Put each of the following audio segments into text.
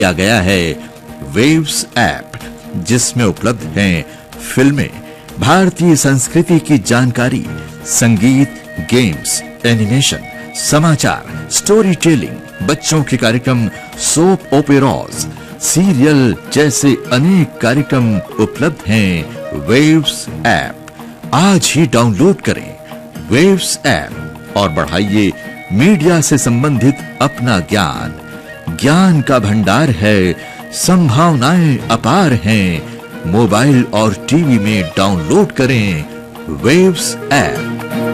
किया गया है वेव्स ऐप, जिसमें उपलब्ध हैं फिल्में, भारतीय संस्कृति की जानकारी, संगीत, गेम्स, एनिमेशन, समाचार, स्टोरी टेलिंग, बच्चों के कार्यक्रम, सोप ओपेराज, सीरियल जैसे अनेक कार्यक्रम उपलब्ध हैं वेव्स ऐप। आज ही डाउनलोड करें वेव्स ऐप और बढ़ाइए मीडिया से संबंधित अपना ज्ञान। ज्ञान का भंडार है, संभावनाएं अपार हैं। मोबाइल और टीवी में डाउनलोड करें वेव्स ऐप।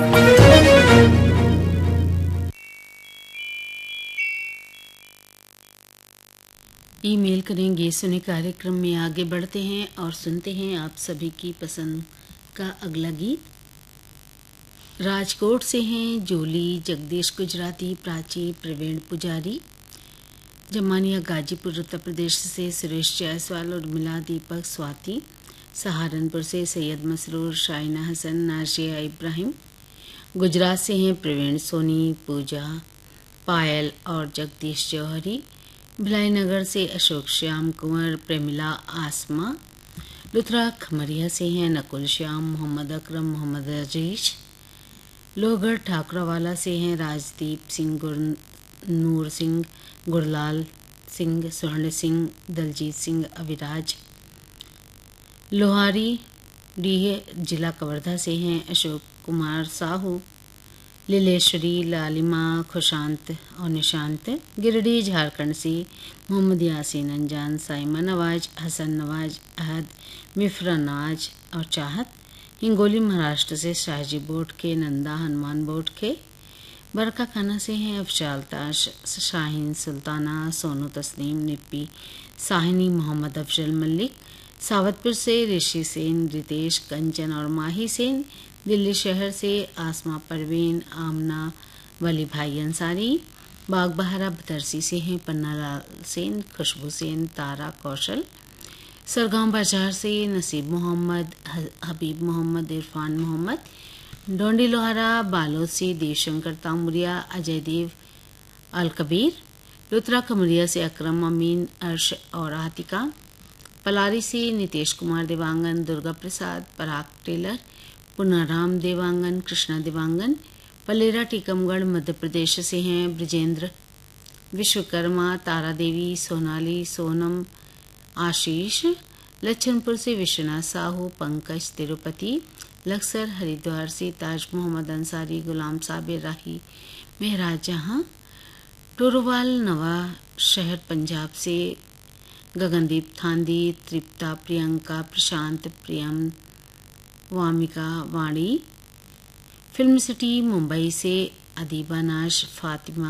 ईमेल करेंगे सुने कार्यक्रम में आगे बढ़ते हैं और सुनते हैं आप सभी की पसंद का अगला गीत। राजकोट से हैं जोली, जगदीश गुजराती, प्राची, प्रवीण पुजारी। जमानिया गाजीपुर उत्तर प्रदेश से सुरेश जायसवाल और मिला दीपक स्वाति। सहारनपुर से सैयद मसरूर, शाइना हसन, नाजिया इब्राहिम। गुजरात से हैं प्रवीण सोनी, पूजा, पायल और जगदीश जौहरी। भिलाई नगर से अशोक श्याम कुंवर, प्रेमिला, आसमा। लुथरा खमरिया से हैं नकुल श्याम, मोहम्मद अकरम, मोहम्मद अजीज। लोहगढ़ ठाकुरवाला से हैं राजदीप सिंह, नूर सिंह, गुरलाल सिंह, स्वर्ण सिंह, दलजीत सिंह, अविराज। लोहारी डीह जिला कवर्धा से हैं अशोक कुमार साहू, लीलेश्वरी, लालिमा, खुशांत और निशांत। गिरिडीह झारखंड से मोहम्मद यासीन अंजान, साइमा नवाज, हसन नवाज, अहद, मिफ्रा नाज और चाहत। हिंगोली महाराष्ट्र से शाहजी बोट के, नंदा हनुमान बोट के। बरका खाना से हैं अफजाल ताश, शाहीन सुल्ताना, सोनू तस्नीम, निप्पी, साहिनी, मोहम्मद अफजल मलिक। सावतपुर से ऋषि सेन, रितेश, कंचन और माही सेन। दिल्ली शहर से आसमा परवीन, आमना, वली भाई अंसारी। बागबहरा बतरसी से हैं पन्नालाल सेन, खुशबू सेन, तारा कौशल। सरगांव बाजार से नसीब मोहम्मद, हबीब मोहम्मद, इरफान मोहम्मद। डोंडी लोहारा बालोद से देवशंकर तामुरिया, अजय देव, अल कबीर। लुथरा कमरिया से अकरम अमीन, अर्श और आतिका। पलारी से नितेश कुमार देवांगन, दुर्गा प्रसाद, पराग टेलर, पुनाराम देवांगन, कृष्णा देवांगन। पलेरा टीकमगढ़ मध्य प्रदेश से हैं ब्रजेंद्र, विश्वकर्मा, तारा देवी, सोनाली, सोनम, आशीष। लच्छनपुर से विश्वनाथ साहू, पंकज, तिरुपति। लक्सर हरिद्वार से ताज मोहम्मद अंसारी, गुलाम साबिर राही, मेहराज जहां। टोरोवाल नवा शहर पंजाब से गगनदीप थांदी, तृप्ता, प्रियंका, प्रशांत, प्रियम, वामिका, वाणी। फिल्म सिटी मुंबई से अदीबा नाश, फातिमा,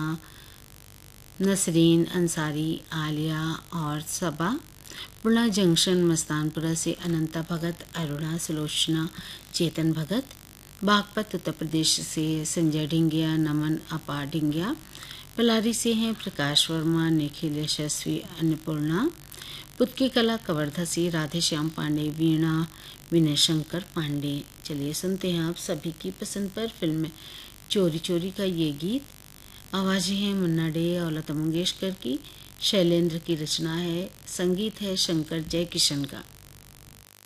नसरीन अंसारी, आलिया और सबा। पुणा जंक्शन मस्तानपुरा से अनंता भगत, अरुणा, सुलोचना, चेतन भगत। बागपत उत्तर प्रदेश से संजय ढिंगिया, नमन, अपा ढिंगिया। पलारी से हैं प्रकाश वर्मा, निखिल, यशस्वी, अन्नपूर्णा। पुतकी कला कवर्धा से राधे श्याम पांडे, वीणा, विनय शंकर पांडे। चलिए सुनते हैं आप सभी की पसंद पर फिल्म चोरी चोरी का ये गीत। आवाजें हैं मुन्ना डे और लता मंगेशकर की, शैलेंद्र की रचना है, संगीत है शंकर जयकिशन का।